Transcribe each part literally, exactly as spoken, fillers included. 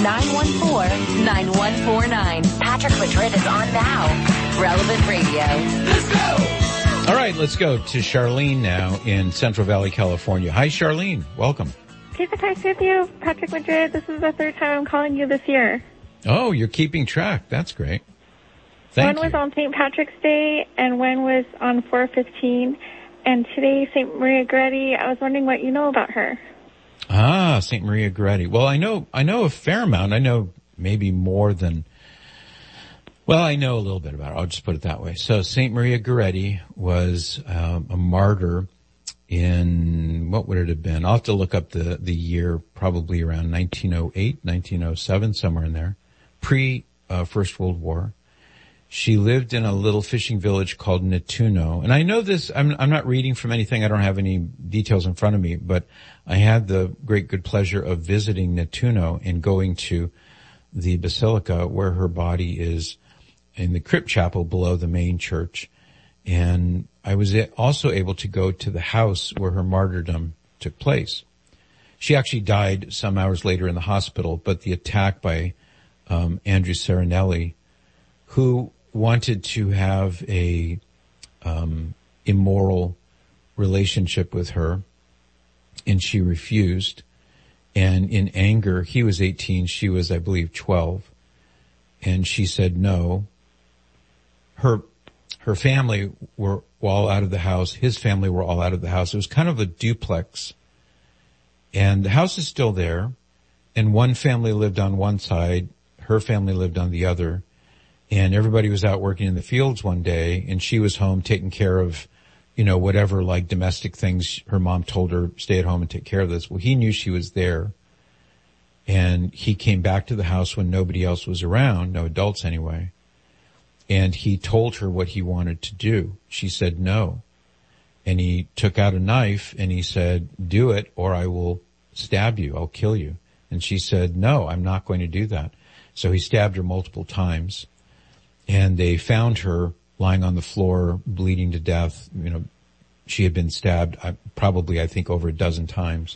nine one four, nine one four nine. Patrick Madrid is on now. Relevant Radio. Let's go! All right, let's go to Charlene now in Central Valley, California. Hi, Charlene. Welcome. Keep in touch with you, Patrick Madrid. This is the third time I'm calling you this year. Oh, you're keeping track. That's great. Thank one you. was on Saint Patrick's Day, and one was on four fifteen. And today, Saint Maria Goretti. I was wondering what you know about her. Ah, Saint Maria Goretti. Well, I know, I know a fair amount. I know maybe more than, well, I know a little bit about her. I'll just put it that way. So Saint Maria Goretti was um, a martyr in, what would it have been? I'll have to look up the, the year, probably around nineteen oh eight, nineteen oh seven, somewhere in there, pre uh, First World War. She lived in a little fishing village called Nettuno. And I know this, I'm, I'm not reading from anything. I don't have any details in front of me, but I had the great good pleasure of visiting Nettuno and going to the basilica where her body is in the crypt chapel below the main church. And I was also able to go to the house where her martyrdom took place. She actually died some hours later in the hospital, but the attack by um, Andrew Serenelli, who wanted to have a um, immoral relationship with her, and she refused. And in anger, he was eighteen, she was, I believe, twelve, and she said no. Her her family were all out of the house. His family were all out of the house. It was kind of a duplex, and the house is still there, and one family lived on one side, her family lived on the other. And everybody was out working in the fields one day, and she was home taking care of, you know, whatever, like, domestic things her mom told her, stay at home and take care of this. Well, he knew she was there, and he came back to the house when nobody else was around, no adults anyway, and he told her what he wanted to do. She said no. And he took out a knife, and he said, do it, or I will stab you, I'll kill you. And she said, no, I'm not going to do that. So he stabbed her multiple times. And they found her lying on the floor, bleeding to death. You know, she had been stabbed uh, probably, I think, over a dozen times.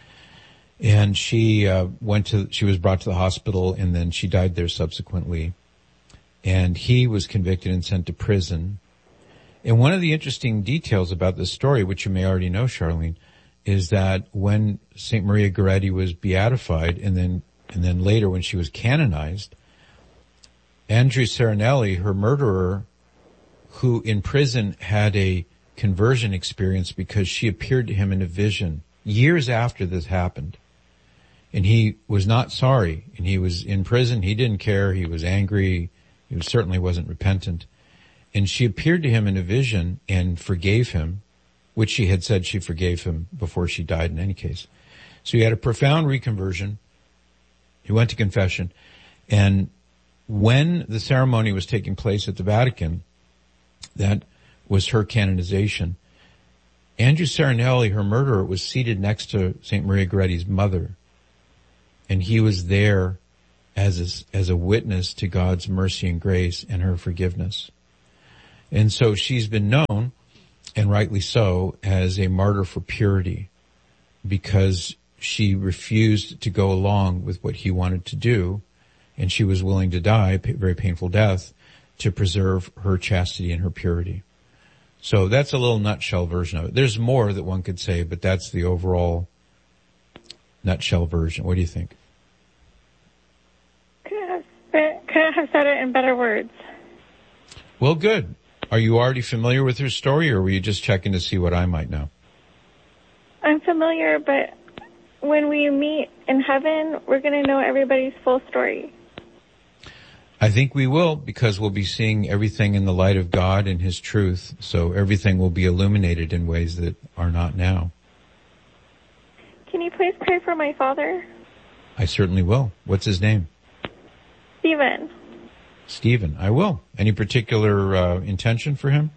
And she uh, went to, she was brought to the hospital, and then she died there subsequently. And he was convicted and sent to prison. And one of the interesting details about this story, which you may already know, Charlene, is that when Saint Maria Goretti was beatified, and then and then later when she was canonized, Andrew Serenelli, her murderer, who in prison had a conversion experience because she appeared to him in a vision years after this happened. And he was not sorry. And he was in prison. He didn't care. He was angry. He certainly wasn't repentant. And she appeared to him in a vision and forgave him, which she had said she forgave him before she died in any case. So he had a profound reconversion. He went to confession. And when the ceremony was taking place at the Vatican, that was her canonization, Andrew Serenelli, her murderer, was seated next to Saint Maria Goretti's mother. And he was there as a, as a witness to God's mercy and grace and her forgiveness. And so she's been known, and rightly so, as a martyr for purity, because she refused to go along with what he wanted to do, and she was willing to die a very painful death to preserve her chastity and her purity. So that's a little nutshell version of it. There's more that one could say, but that's the overall nutshell version. What do you think? Couldn't have, couldn't have said it in better words. Well, good. Are you already familiar with her story, or were you just checking to see what I might know? I'm familiar, but when we meet in heaven, we're going to know everybody's full story. I think we will, because we'll be seeing everything in the light of God and His truth, so everything will be illuminated in ways that are not now. Can you please pray for my father? I certainly will. What's his name? Stephen. Stephen, I will. Any particular uh, intention for him?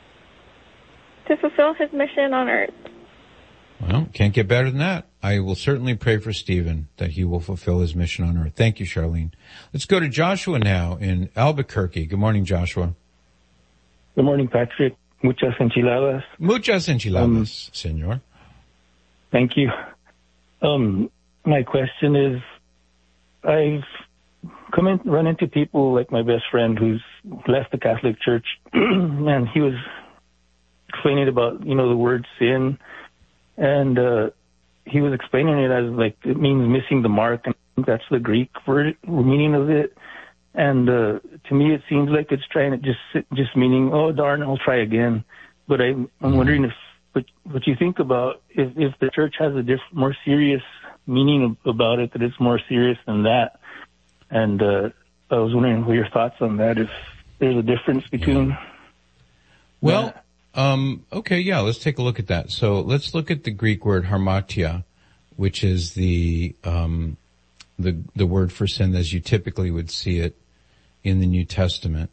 To fulfill his mission on earth. Well, can't get better than that. I will certainly pray for Stephen that he will fulfill his mission on earth. Thank you, Charlene. Let's go to Joshua now in Albuquerque. Good morning, Joshua. Good morning, Patrick. Muchas enchiladas. Muchas enchiladas, um, senor. Thank you. Um, my question is, I've come in, run into people like my best friend who's left the Catholic Church, and he was explaining about, you know, the word sin, and uh, he was explaining it as like it means missing the mark, and that's the Greek word meaning of it. And uh, to me, it seems like it's trying to just just meaning, oh darn, I'll try again. But I'm, I'm wondering if what, what you think about if, if the church has a diff, more serious meaning about it, that it's more serious than that. And uh, I was wondering what your thoughts on that, if there's a difference between. Yeah. Well, um, okay, yeah, let's take a look at that. So let's look at the Greek word harmatia, which is the um, the the word for sin as you typically would see it in the New Testament.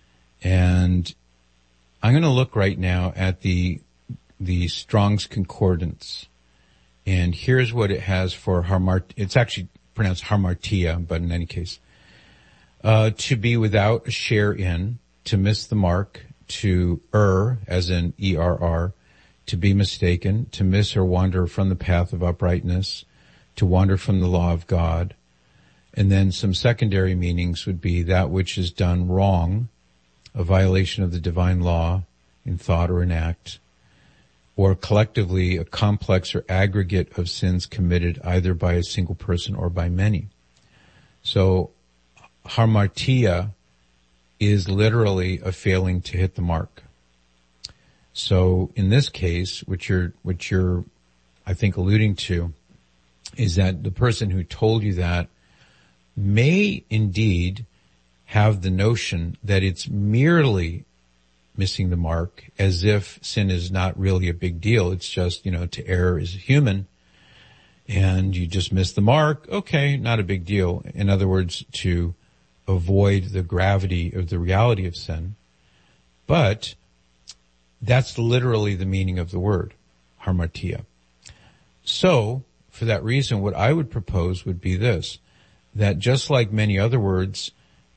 And I'm going to look right now at the the Strong's Concordance, and here's what it has for harmart. It's actually pronounced harmartia, but in any case, uh, to be without a share in, to miss the mark, to err, as in E R R, to be mistaken, to miss or wander from the path of uprightness, to wander from the law of God. And then some secondary meanings would be that which is done wrong, a violation of the divine law in thought or in act, or collectively a complex or aggregate of sins committed either by a single person or by many. So harmartia is literally a failing to hit the mark. So in this case, what you're, what you're, I think, alluding to is that the person who told you that may indeed have the notion that it's merely missing the mark, as if sin is not really a big deal. It's just, you know, to err is human, and you just miss the mark. Okay, not a big deal. In other words, to avoid the gravity of the reality of sin. But that's literally the meaning of the word, harmartia. So, for that reason, what I would propose would be this, that just like many other words,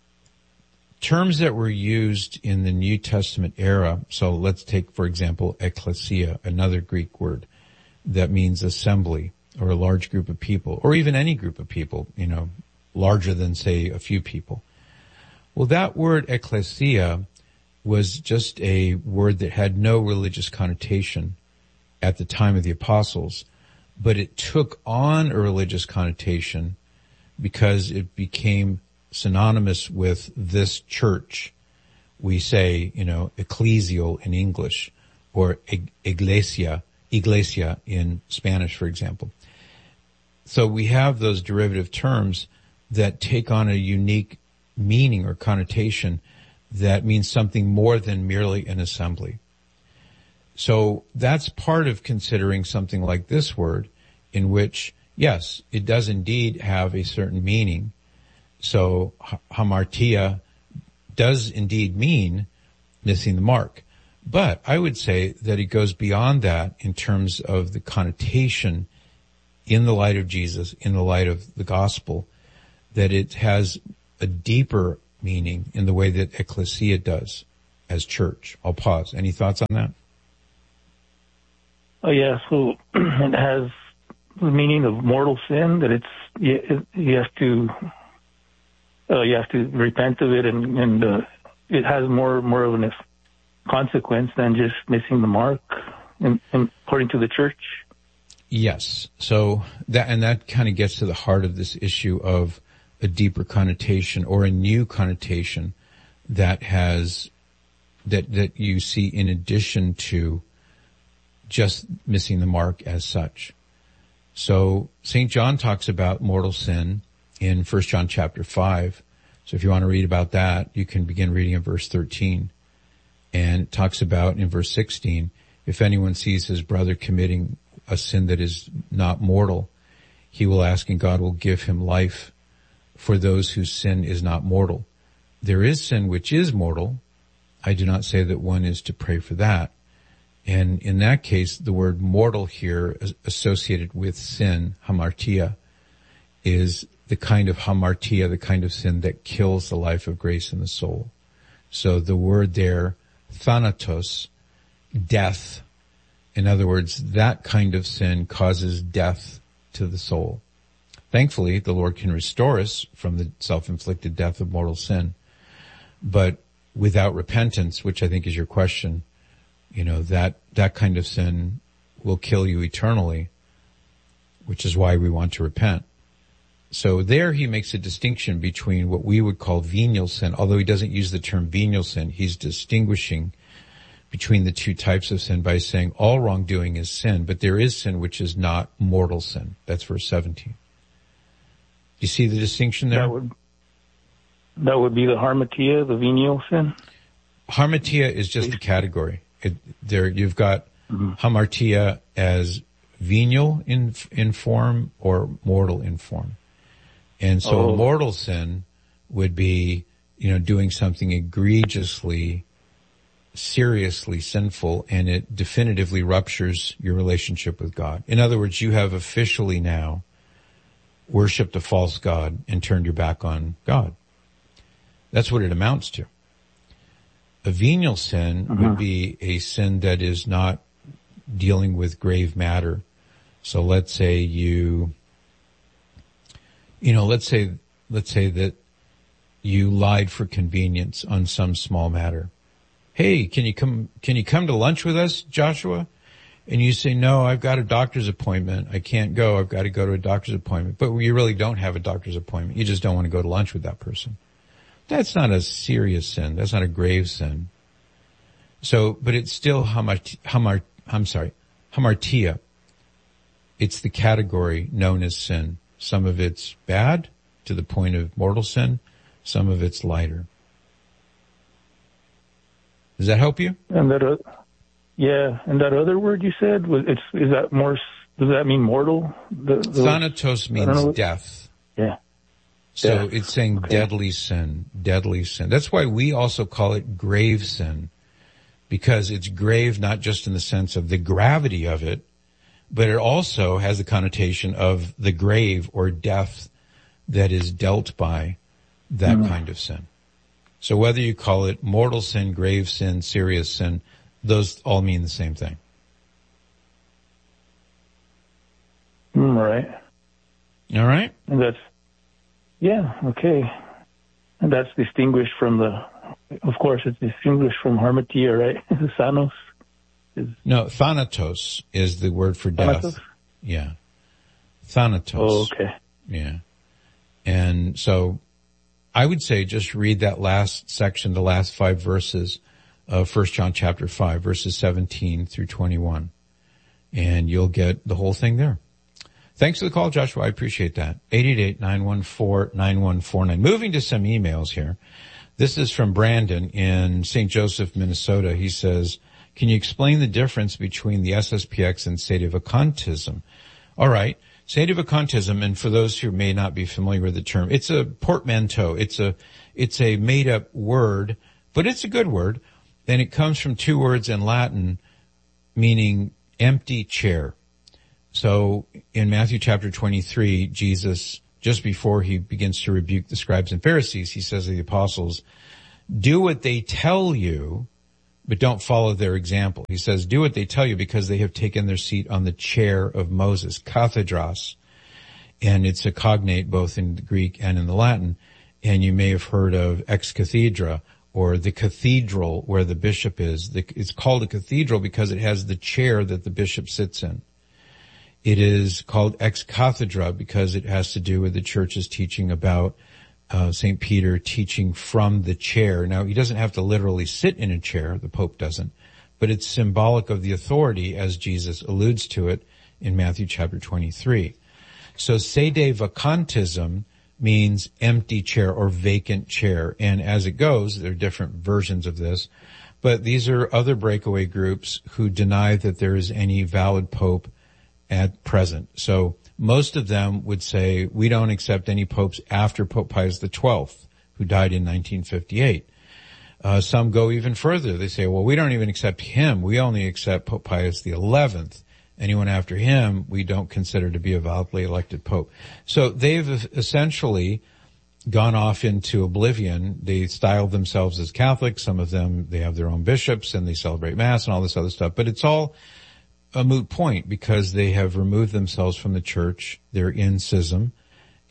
terms that were used in the New Testament era, so let's take, for example, ecclesia, another Greek word that means assembly or a large group of people, or even any group of people, you know, larger than, say, a few people. Well, that word ecclesia was just a word that had no religious connotation at the time of the apostles, but it took on a religious connotation because it became synonymous with this church. We say, you know, ecclesial in English, or iglesia, iglesia in Spanish, for example. So we have those derivative terms that take on a unique meaning or connotation that means something more than merely an assembly. So that's part of considering something like this word, in which, yes, it does indeed have a certain meaning. So hamartia does indeed mean missing the mark. But I would say that it goes beyond that in terms of the connotation in the light of Jesus, in the light of the gospel, that it has a deeper meaning in the way that ecclesia does as church. I'll pause. Any thoughts on that? Oh, yeah. So it has the meaning of mortal sin, that it's, you, you have to, uh, you have to repent of it, and, and uh, it has more, more of a consequence than just missing the mark, in, in, according to the church. Yes. So that, and that kind of gets to the heart of this issue of a deeper connotation or a new connotation that has, that, that you see in addition to just missing the mark as such. So Saint John talks about mortal sin in First John chapter five. So if you want to read about that, you can begin reading in verse thirteen. And it talks about in verse sixteen, if anyone sees his brother committing a sin that is not mortal, he will ask and God will give him life for those whose sin is not mortal. There is sin which is mortal. I do not say that one is to pray for that. And in that case, the word mortal here associated with sin, hamartia, is the kind of hamartia, the kind of sin that kills the life of grace in the soul. So the word there, thanatos, death. In other words, that kind of sin causes death to the soul. Thankfully, the Lord can restore us from the self-inflicted death of mortal sin. But without repentance, which I think is your question, you know, that, that kind of sin will kill you eternally, which is why we want to repent. So there he makes a distinction between what we would call venial sin, although he doesn't use the term venial sin. He's distinguishing between the two types of sin by saying all wrongdoing is sin, but there is sin which is not mortal sin. That's verse seventeen. You see the distinction there? That would, that would be the harmatia, the venial sin? Harmatia is just a category. It, there, you've got mm-hmm. hamartia as venial in in form or mortal in form. And so oh. a mortal sin would be, you know, doing something egregiously, seriously sinful, and it definitively ruptures your relationship with God. In other words, you have officially now worshipped a false god and turned your back on God. That's what it amounts to. A venial sin mm-hmm. would be a sin that is not dealing with grave matter. So let's say you, you know, let's say, let's say that you lied for convenience on some small matter. Hey, can you come, can you come to lunch with us, Joshua? And you say, no, I've got a doctor's appointment. I can't go. I've got to go to a doctor's appointment. But you really don't have a doctor's appointment. You just don't want to go to lunch with that person. That's not a serious sin. That's not a grave sin. So, but it's still hamart, hamart, I'm sorry, hamartia. It's the category known as sin. Some of it's bad to the point of mortal sin. Some of it's lighter. Does that help you? And that, uh, yeah, and that other word you said, was it's is that more? Does that mean mortal? The, the, Thanatos means death. Yeah. So death. It's saying okay. deadly sin, deadly sin. That's why we also call it grave sin, because it's grave not just in the sense of the gravity of it, but it also has the connotation of the grave or death that is dealt by that mm. kind of sin. So whether you call it mortal sin, grave sin, serious sin, those all mean the same thing. Mm, right. All right. And that's, yeah, okay. And that's distinguished from the, of course, it's distinguished from harmatia, right? Thanos. Is, no, thanatos is the word for death. Thanatos? Yeah. Thanatos. Oh, okay. Yeah. And so I would say just read that last section, the last five verses of First John chapter five, verses seventeen through twenty-one. And you'll get the whole thing there. Thanks for the call, Joshua. I appreciate that. eight eight eight, nine one four, nine one four nine. Moving to some emails here. This is from Brandon in Saint Joseph, Minnesota. He says, can you explain the difference between the S S P X and sedevacantism? All right. Sedevacantism, and for those who may not be familiar with the term, it's a portmanteau. It's a, it's a made up word, but it's a good word. And it comes from two words in Latin meaning empty chair. So in Matthew chapter twenty-three, Jesus, just before he begins to rebuke the scribes and Pharisees, he says to the apostles, do what they tell you, but don't follow their example. He says, do what they tell you because they have taken their seat on the chair of Moses, kathedros. And it's a cognate both in the Greek and in the Latin. And you may have heard of ex cathedra, or the cathedral where the bishop is. It's called a cathedral because it has the chair that the bishop sits in. It is called ex cathedra because it has to do with the church's teaching about Uh, Saint Peter teaching from the chair. Now, he doesn't have to literally sit in a chair, the Pope doesn't, but it's symbolic of the authority as Jesus alludes to it in Matthew chapter twenty-three. So sedevacantism means empty chair or vacant chair. And as it goes, there are different versions of this, but these are other breakaway groups who deny that there is any valid Pope at present. So most of them would say, we don't accept any popes after Pope Pius the twelfth, who died in nineteen fifty-eight. Uh, some go even further. They say, well, we don't even accept him. We only accept Pope Pius the eleventh. Anyone after him, we don't consider to be a validly elected pope. So they've essentially gone off into oblivion. They style themselves as Catholics. Some of them, they have their own bishops and they celebrate Mass and all this other stuff. But it's all a moot point because they have removed themselves from the church. They're in schism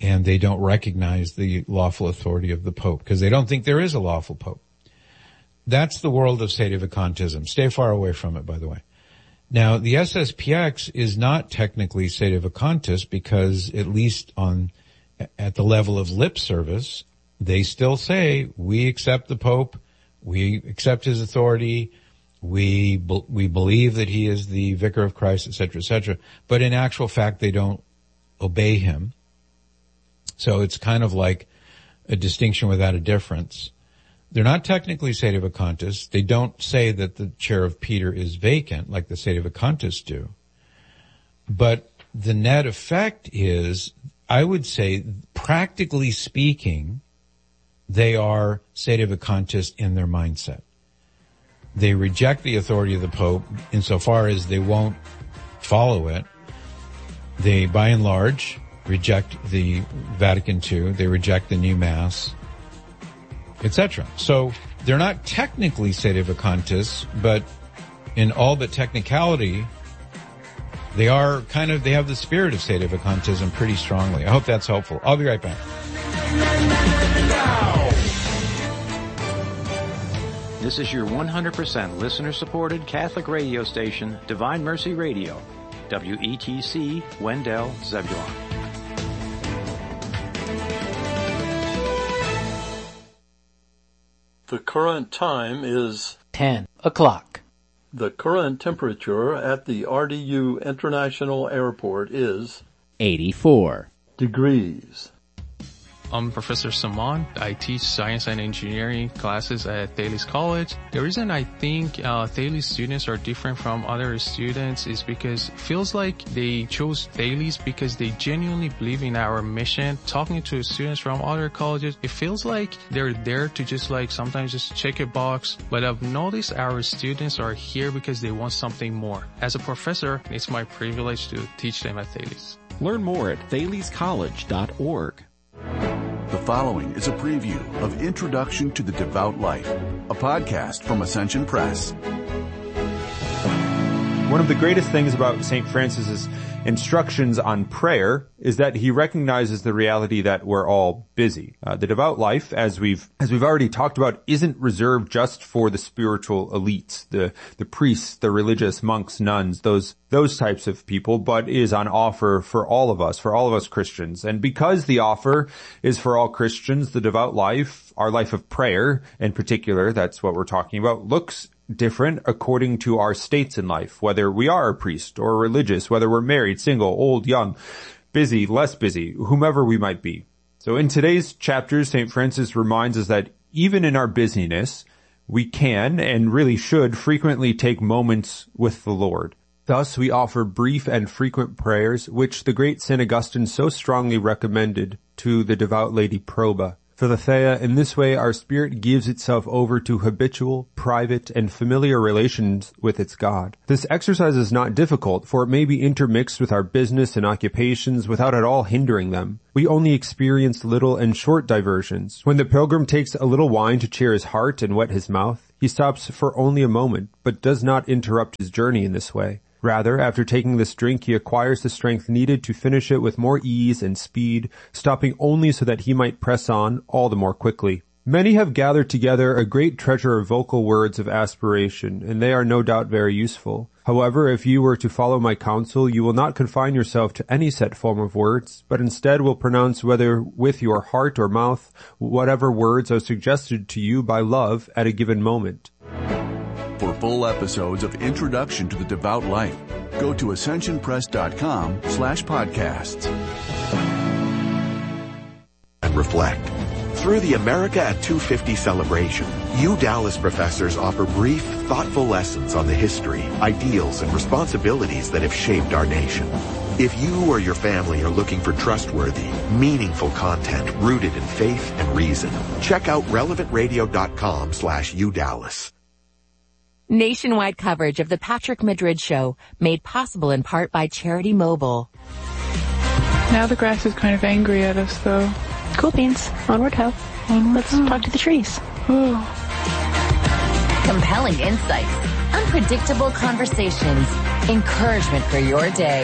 and they don't recognize the lawful authority of the Pope because they don't think there is a lawful Pope. That's the world of sedevacantism. Stay far away from it, by the way. Now, the S S P X is not technically sedevacantist because, at least on at the level of lip service, they still say, we accept the Pope, we accept his authority, we be- we believe that he is the vicar of Christ, et cetera, et cetera. But in actual fact, they don't obey him. So it's kind of like a distinction without a difference. They're not technically sedevacantists. They don't say that the chair of Peter is vacant like the sedevacantists do. But the net effect is, I would say, practically speaking, they are sedevacantist in their mindset. They reject the authority of the Pope insofar as they won't follow it. They, by and large, reject the Vatican Two. They reject the new Mass, et cetera. So they're not technically sedevacantists, but in all but technicality, they are kind of, they have the spirit of sedevacantism pretty strongly. I hope that's helpful. I'll be right back. This is your one hundred percent listener-supported Catholic radio station, Divine Mercy Radio, W E T C, Wendell, Zebulon. The current time is ten o'clock. The current temperature at the R D U International Airport is eighty-four degrees. I'm Professor Saman. I teach science and engineering classes at Thales College. The reason I think uh, Thales students are different from other students is because it feels like they chose Thales because they genuinely believe in our mission. Talking to students from other colleges, it feels like they're there to just like sometimes just check a box. But I've noticed our students are here because they want something more. As a professor, it's my privilege to teach them at Thales. Learn more at thales college dot org. The following is a preview of Introduction to the Devout Life, a podcast from Ascension Press. One of the greatest things about Saint Francis's instructions on prayer is that he recognizes the reality that we're all busy. Uh, the devout life, as we've as we've already talked about, isn't reserved just for the spiritual elites, the the priests, the religious monks, nuns, those those types of people, but is on offer for all of us, for all of us Christians. And because the offer is for all Christians, the devout life, our life of prayer in particular, that's what we're talking about, looks different according to our states in life, whether we are a priest or religious, whether we're married, single, old, young, busy, less busy, whomever we might be. So in today's chapters, Saint Francis reminds us that even in our busyness, we can and really should frequently take moments with the Lord. Thus, we offer brief and frequent prayers, which the great Saint Augustine so strongly recommended to the devout lady Proba. Philothea, in this way, our spirit gives itself over to habitual, private, and familiar relations with its God. This exercise is not difficult, for it may be intermixed with our business and occupations without at all hindering them. We only experience little and short diversions. When the pilgrim takes a little wine to cheer his heart and wet his mouth, he stops for only a moment, but does not interrupt his journey in this way. Rather, after taking this drink, he acquires the strength needed to finish it with more ease and speed, stopping only so that he might press on all the more quickly. Many have gathered together a great treasure of vocal words of aspiration, and they are no doubt very useful. However, if you were to follow my counsel, you will not confine yourself to any set form of words, but instead will pronounce, whether with your heart or mouth, whatever words are suggested to you by love at a given moment. For full episodes of Introduction to the Devout Life, go to ascensionpress.com slash podcasts. And reflect. Through the America at two fifty celebration, U Dallas professors offer brief, thoughtful lessons on the history, ideals, and responsibilities that have shaped our nation. If you or your family are looking for trustworthy, meaningful content rooted in faith and reason, check out relevantradio.com slash UDallas. Nationwide coverage of the Patrick Madrid Show, made possible in part by Charity Mobile. Now the grass is kind of angry at us, though. Cool beans. Onward ho. Onward Let's ho. talk to the trees. Oh. Compelling insights, unpredictable conversations, encouragement for your day.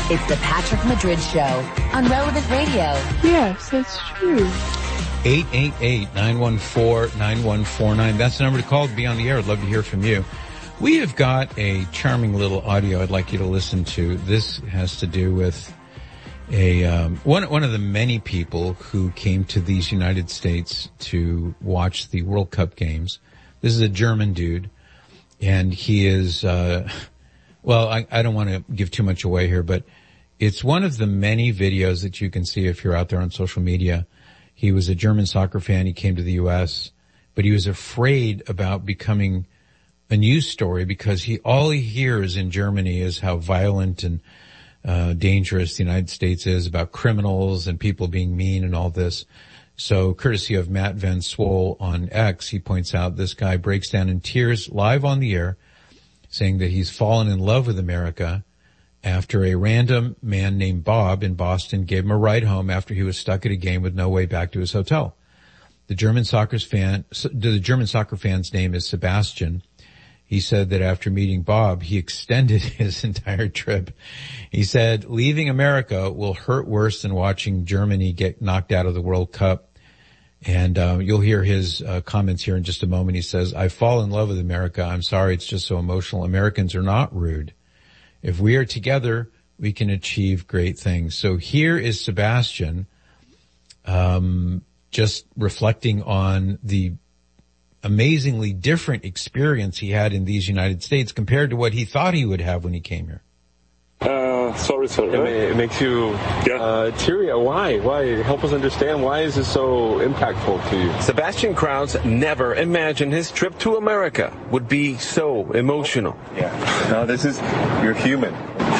It's the Patrick Madrid Show on Relevant Radio. Yes, that's true. eight eight eight, nine one four, nine one four nine. That's the number to call to be on the air. I'd love to hear from you. We have got a charming little audio I'd like you to listen to. This has to do with a um, one one of the many people who came to these United States to watch the World Cup games. This is a German dude, and he is, uh, well, I, I don't want to give too much away here, but it's one of the many videos that you can see if you're out there on social media. He was a German soccer fan. He came to the U S, but he was afraid about becoming a news story because he, all he hears in Germany is how violent and, uh, dangerous the United States is, about criminals and people being mean and all this. So courtesy of Matt Van Swol on X, he points out this guy breaks down in tears live on the air saying that he's fallen in love with America after a random man named Bob in Boston gave him a ride home after he was stuck at a game with no way back to his hotel. The German soccer fan, the German soccer fan's name is Sebastian. He said that after meeting Bob, he extended his entire trip. He said, leaving America will hurt worse than watching Germany get knocked out of the World Cup. And uh, you'll hear his uh, comments here in just a moment. He says, I fall in love with America. I'm sorry, it's just so emotional. Americans are not rude. If we are together, we can achieve great things. So here is Sebastian, um, just reflecting on the amazingly different experience he had in these United States compared to what he thought he would have when he came here. Uh, sorry, sir. It, it makes you yeah. uh, teary. Why? Why? Help us understand. Why is this so impactful to you? Sebastian Krause never imagined his trip to America would be so emotional. Yeah. No, this is, you're human.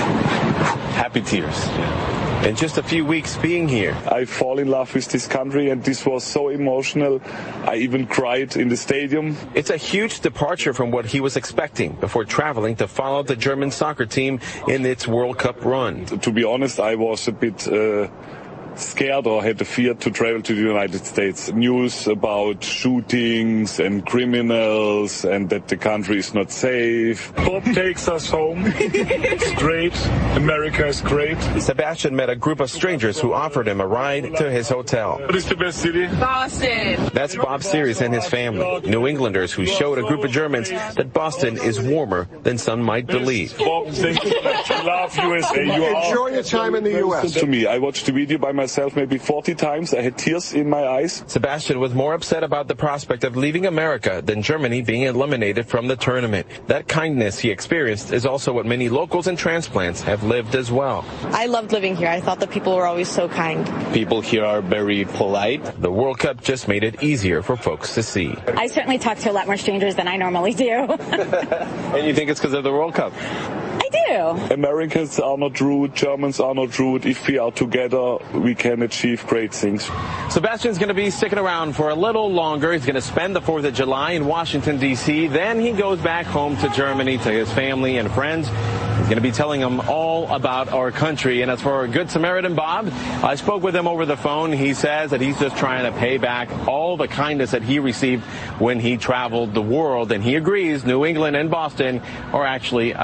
Happy tears. Yeah. In just a few weeks being here, I fall in love with this country, and this was so emotional. I even cried in the stadium. It's a huge departure from what he was expecting before traveling to follow the German soccer team in its World Cup run. To be honest, I was a bit uh, scared or had the fear to travel to the United States. News about shootings and criminals and that the country is not safe. Bob takes us home. It's great. America is great. Sebastian met a group of strangers who offered him a ride to his hotel. What is the best city? Boston. That's Bob Series and his family, New Englanders who showed a group of Germans that Boston is warmer than some might believe. Bob, thank you so much. I love U S A. You Enjoy your time in the U S. To me, I watched the video by myself maybe forty times. I had tears in my eyes. Sebastian was more upset about the prospect of leaving America than Germany being eliminated from the tournament. That kindness he experienced is also what many locals and transplants have lived as well. I loved living here. I thought the people were always so kind. People here are very polite. The World Cup just made it easier for folks to see. I certainly talk to a lot more strangers than I normally do. And you think it's because of the World Cup? I do. Americans are not rude. Germans are not rude. If we are together, we can achieve great things. Sebastian's going to be sticking around for a little longer. He's going to spend the fourth of July in Washington, D C Then he goes back home to Germany to his family and friends. He's going to be telling them all about our country. And as for Good Samaritan Bob, I spoke with him over the phone. He says that he's just trying to pay back all the kindness that he received when he traveled the world. And he agrees New England and Boston are actually